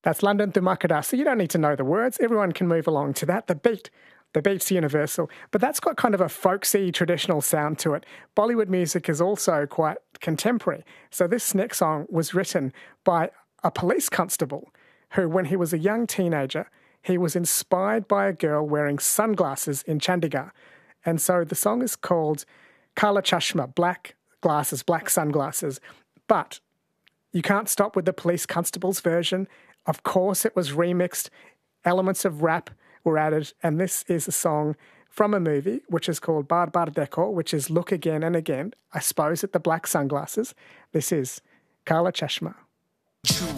That's London Thumakada. So you don't need to know the words. Everyone can move along to that. The beat's universal. But that's got kind of a folksy, traditional sound to it. Bollywood music is also quite contemporary. So this next song was written by a police constable who, when he was a young teenager, he was inspired by a girl wearing sunglasses in Chandigarh. And so the song is called Kala Chashma, black glasses, black sunglasses. But you can't stop with the police constable's version. Of course, it was remixed. Elements of rap were added. And this is a song from a movie which is called Bar Bar Dekho, which is Look Again and Again. I suppose at the black sunglasses. This is Kala Chashma.